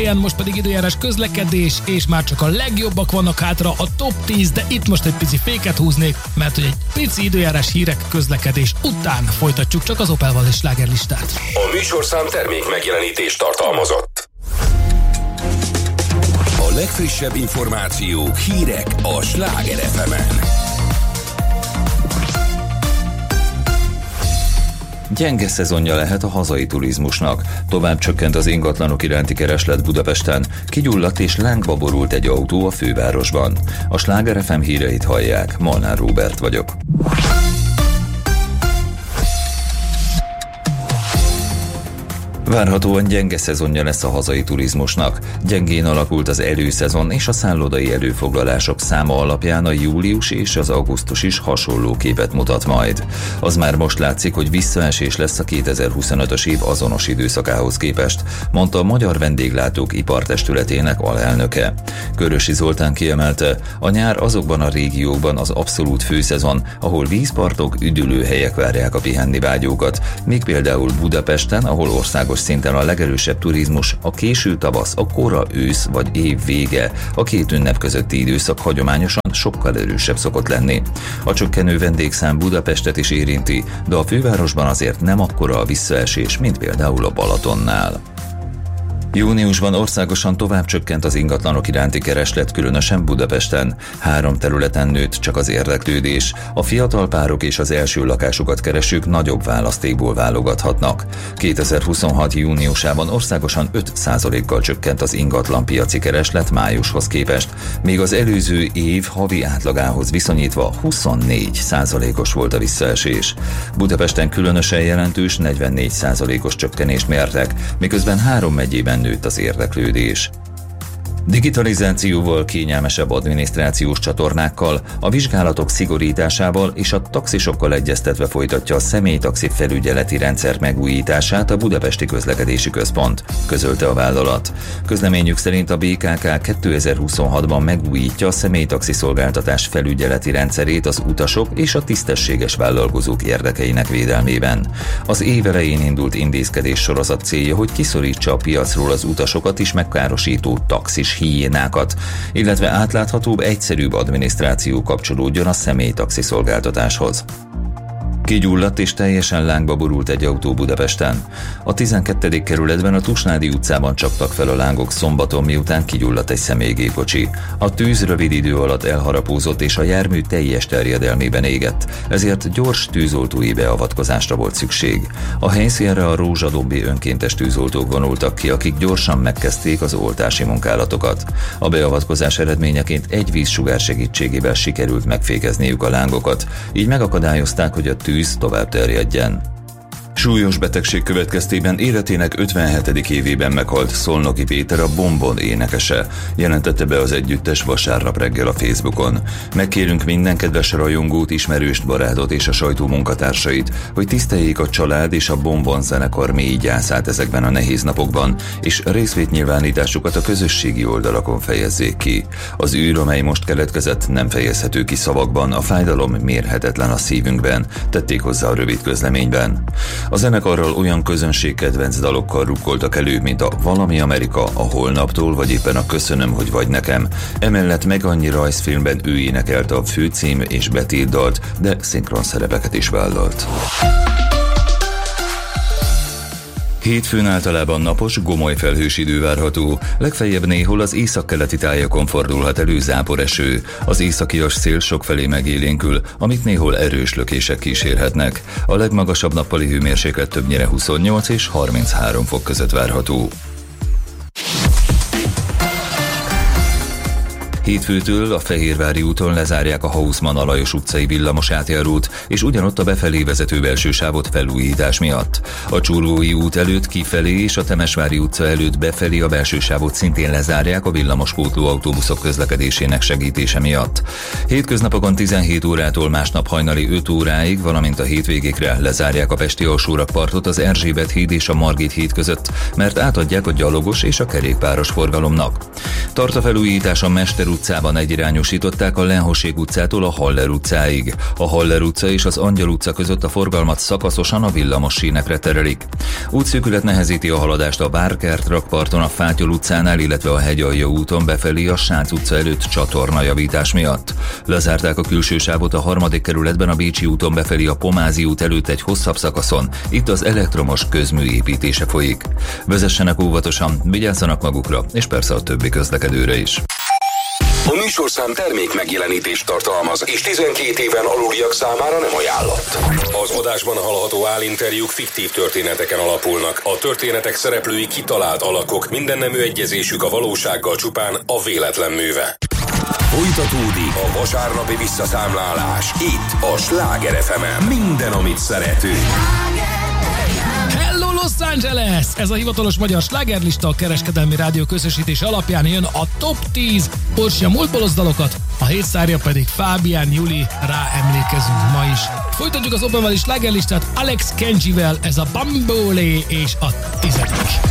helyen, most pedig időjárás, közlekedés, és már csak a legjobbak vannak hátra, a top 10, de itt most egy pici féket húznék, mert hogy egy pici időjárás, hírek, közlekedés után folytatjuk csak az Opelval és slágerlistát. A műsorszám termék megjelenítést tartalmazott. A legfrissebb információk, hírek a Sláger FM-en. Gyenge szezonja lehet a hazai turizmusnak. Tovább csökkent az ingatlanok iránti kereslet Budapesten. Kigyulladt és lángba borult egy autó a fővárosban. A Sláger FM híreit hallják. Molnár Róbert vagyok. Várhatóan gyenge szezonja lesz a hazai turizmusnak. Gyengén alakult az előszezon, és a szállodai előfoglalások száma alapján a július és az augusztus is hasonló képet mutat majd. Az már most látszik, hogy visszaesés lesz a 2025-ös év azonos időszakához képest, mondta a Magyar Vendéglátók Ipartestületének alelnöke. Körösi Zoltán kiemelte, a nyár azokban a régiókban az abszolút főszezon, ahol vízpartok, üdülőhelyek várják a pihenni vágyókat, míg például Budapesten, ahol országos szinten a legerősebb turizmus, a késő tavasz, a kora ősz vagy év vége, a két ünnep közötti időszak hagyományosan sokkal erősebb szokott lenni. A csökkenő vendégszám Budapestet is érinti, de a fővárosban azért nem akkora a visszaesés, mint például a Balatonnál. Júniusban országosan tovább csökkent az ingatlanok iránti kereslet, különösen Budapesten. 3 területen nőtt csak az érdeklődés. A fiatal párok és az első lakásukat keresők nagyobb választékból válogathatnak. 2026. júniusában országosan 5%-kal csökkent az ingatlanpiaci kereslet májushoz képest, míg az előző év havi átlagához viszonyítva 24%-os volt a visszaesés. Budapesten különösen jelentős 44%-os csökkenést mértek, miközben 3 megyében nőtt az érdeklődés. Digitalizációval, kényelmesebb adminisztrációs csatornákkal, a vizsgálatok szigorításával és a taxisokkal egyeztetve folytatja a személytaxi felügyeleti rendszer megújítását a Budapesti Közlekedési Központ, közölte a vállalat. Közleményük szerint a BKK 2026-ban megújítja a személytaxi szolgáltatás felügyeleti rendszerét az utasok és a tisztességes vállalkozók érdekeinek védelmében. Az év elején indult intézkedés sorozat célja, hogy kiszorítsa a piacról az utasokat is megkárosító taxis hiénákat, illetve átláthatóbb, egyszerűbb adminisztráció kapcsolódjon a személytaxi szolgáltatáshoz. Kigyulladt és teljesen lángba borult egy autó Budapesten. A 12. kerületben a Tusnádi utcában csaptak fel a lángok szombaton, miután kigyulladt egy személygépkocsi. A tűz rövid idő alatt elharapózott és a jármű teljes terjedelmében égett, ezért gyors tűzoltói beavatkozásra volt szükség. A helyszínre a Rózsadombi önkéntes tűzoltók vonultak ki, akik gyorsan megkezdték az oltási munkálatokat. A beavatkozás eredményeként egy vízsugár segítségével sikerült megfékezniük a lángokat, így megakadályozták, hogy a tűz tovább terjedjen. Súlyos betegség következtében életének 57. évében meghalt Szolnoki Péter, a Bombon énekese, jelentette be az együttes vasárnap reggel a Facebookon. Megkérünk minden kedves rajongót, ismerőst, barátot és a sajtó munkatársait, hogy tiszteljék a család és a Bombon zenekar mély gyászát ezekben a nehéz napokban, és részvétnyilvánításukat a közösségi oldalakon fejezzék ki. Az űr, amely most keletkezett, nem fejezhető ki szavakban, a fájdalom mérhetetlen a szívünkben, tették hozzá a rövid közleményben. A zenekarral olyan közönségkedvenc dalokkal rukkoltak elő, mint a Valami Amerika, a Holnaptól, vagy éppen a Köszönöm, hogy vagy nekem. Emellett meg annyi rajzfilmben ő énekelte a főcím és betétdalt, de szinkron szerepeket is vállalt. Hétfőn általában napos, gomoly felhős idő várható, legfeljebb néhol az északkeleti tájakon fordulhat elő záporeső. Az északias szél sokfelé megélénkül, amit néhol erős lökések kísérhetnek. A legmagasabb nappali hőmérséklet többnyire 28 és 33 fok között várható. Hétfőtől a Fehérvári úton lezárják a Haussmann-Alajos utcai villamos átjárót, és ugyanott a befelé vezető belső sávot felújítás miatt. A Csurgói út előtt kifelé és a Temesvári utca előtt befelé a belső sávot szintén lezárják a villamospótló autóbuszok közlekedésének segítése miatt. Hétköznapokon 17 órától másnap hajnali 5 óráig, valamint a hétvégékre lezárják a pesti alsórakpartot az Erzsébet híd és a Margit híd között, mert átadják a gyalogos és a kerékpáros forgalomnak. Tart a felújítás a Mesterút utcában egyirányosították a Lenhoség utcától a Haller utcáig. A Haller utca és az Angyal utca között a forgalmat szakaszosan a villamos sínekre terelik. Útszűkület nehezíti a haladást a Várkert rakparton, a Fátyol utcánál, illetve a Hegyalja úton befelé a Sác utca előtt csatornajavítás miatt. Lezárták a külső sávot a 3. kerületben a Bécsi úton befelé a Pomázi út előtt egy hosszabb szakaszon. Itt az elektromos közmű építése folyik. Vezessenek óvatosan, vigyázzanak magukra, és persze a többi közlekedőre is. A műsorszám termék megjelenítést tartalmaz, és 12 éven aluliak számára nem ajánlott. Az adásban hallható állinterjúk fiktív történeteken alapulnak. A történetek szereplői kitalált alakok, minden nemű egyezésük a valósággal csupán a véletlen műve. Folytatódik a vasárnapi visszaszámlálás. Itt a Sláger FM-en. Minden, amit szeretünk. Hello Los Angeles! Ez a hivatalos magyar slágerlista, a Kereskedelmi Rádió közösítés alapján jön a Top 10 Orsia múltbalos dalokat, a hétszárja pedig Fábián Juli, rá emlékezünk ma is. Folytatjuk az Open Valley slágerlistát Alex Kenjivel, ez a Bambolé és a 10.